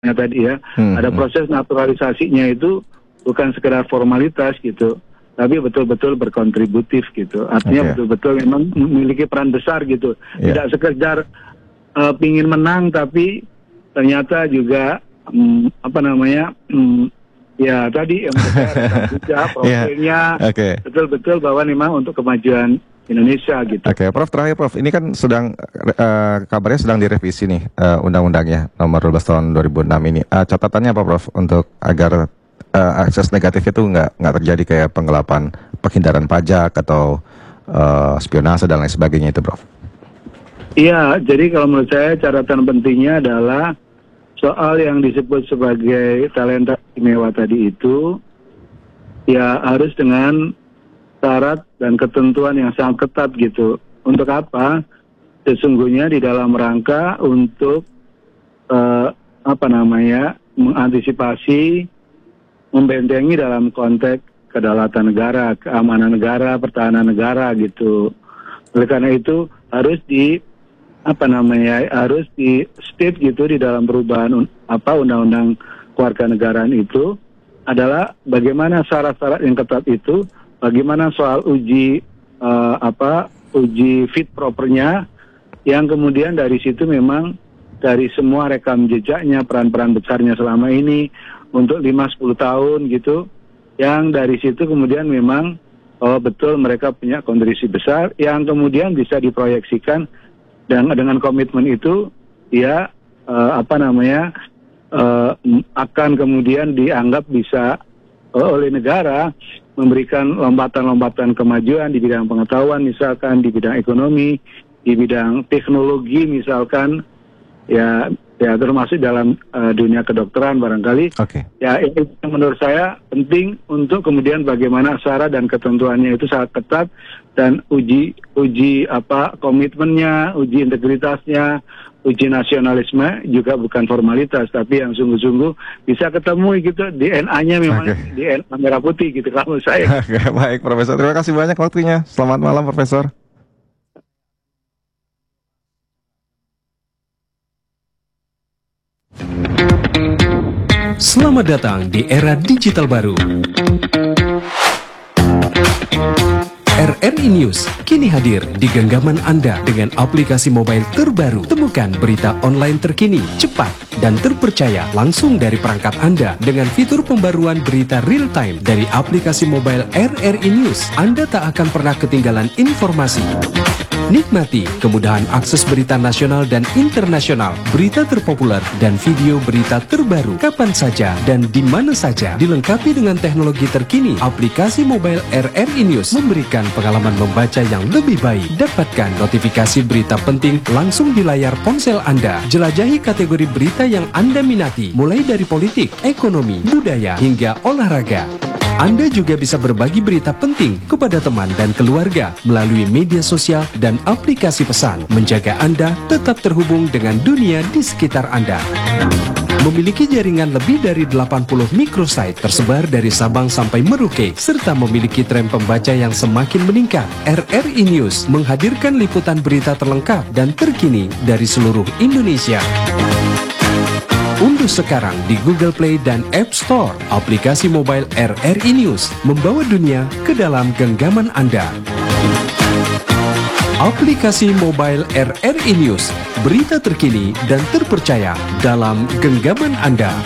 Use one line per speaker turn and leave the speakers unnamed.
tadi ya, ada proses naturalisasinya itu bukan sekedar formalitas gitu, tapi betul-betul berkontributif gitu. Artinya betul-betul memang memiliki peran besar gitu. Tidak sekedar pingin menang, tapi ternyata juga ya tadi yang profilnya betul-betul bahwa memang untuk kemajuan Indonesia gitu.
Prof, terakhir Prof, ini kan sedang kabarnya sedang direvisi nih undang-undangnya nomor 12 tahun 2006 ini. Catatannya apa Prof untuk agar akses negatif itu nggak terjadi kayak penggelapan, penghindaran pajak atau spionase dan lain sebagainya itu Prof?
Iya, jadi kalau menurut saya catatan pentingnya adalah soal yang disebut sebagai talenta istimewa tadi itu ya harus dengan syarat dan ketentuan yang sangat ketat gitu. Untuk apa? Sesungguhnya di dalam rangka untuk mengantisipasi, membentengi dalam konteks kedaulatan negara, keamanan negara, pertahanan negara gitu. Oleh karena itu harus harus di state gitu di dalam perubahan undang-undang kewarganegaraan itu adalah bagaimana syarat-syarat yang ketat itu. Bagaimana soal uji fit propernya, yang kemudian dari situ memang dari semua rekam jejaknya, peran-peran besarnya selama ini untuk 5-10 tahun gitu, yang dari situ kemudian memang betul mereka punya kontribusi besar yang kemudian bisa diproyeksikan dan dengan komitmen itu ya akan kemudian dianggap bisa oleh negara memberikan lompatan-lompatan kemajuan di bidang pengetahuan, misalkan di bidang ekonomi, di bidang teknologi misalkan, ya termasuk dalam dunia kedokteran barangkali. Ya itu menurut saya penting untuk kemudian bagaimana syarat dan ketentuannya itu sangat ketat dan uji komitmennya, uji integritasnya, uji nasionalisme juga bukan formalitas, tapi yang sungguh-sungguh bisa ketemu gitu, DNA-nya memang DNA merah putih gitu kalau saya.
Baik Profesor, terima kasih banyak waktunya. Selamat malam Profesor.
Selamat datang di era digital baru. RRI News kini hadir di genggaman Anda dengan aplikasi mobile terbaru. Temukan berita online terkini, cepat, dan terpercaya langsung dari perangkat Anda dengan fitur pembaruan berita real time dari aplikasi mobile RRI News. Anda tak akan pernah ketinggalan informasi. Nikmati kemudahan akses berita nasional dan internasional, berita terpopuler, dan video berita terbaru kapan saja dan di mana saja. Dilengkapi dengan teknologi terkini, aplikasi mobile RRI News memberikan pengalaman membaca yang lebih baik. Dapatkan notifikasi berita penting langsung di layar ponsel Anda. Jelajahi kategori berita yang Anda minati, mulai dari politik, ekonomi, budaya, hingga olahraga. Anda juga bisa berbagi berita penting kepada teman dan keluarga melalui media sosial dan aplikasi pesan, menjaga Anda tetap terhubung dengan dunia di sekitar Anda. Memiliki jaringan lebih dari 80 microsite tersebar dari Sabang sampai Merauke, serta memiliki tren pembaca yang semakin meningkat. RRI News menghadirkan liputan berita terlengkap dan terkini dari seluruh Indonesia. Unduh sekarang di Google Play dan App Store aplikasi mobile RRI News, membawa dunia ke dalam genggaman Anda. Aplikasi mobile RRI News, berita terkini dan terpercaya dalam genggaman Anda.